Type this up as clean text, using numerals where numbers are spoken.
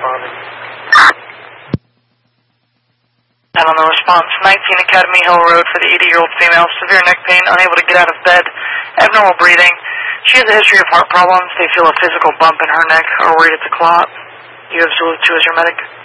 responding. And on the response, 19 Academy Hill Road for the 80-year-old female, severe neck pain, unable to get out of bed, abnormal breathing. She has a history of heart problems. They feel a physical bump in her neck or worried it's a clot. You have Zulu 2 as your medic.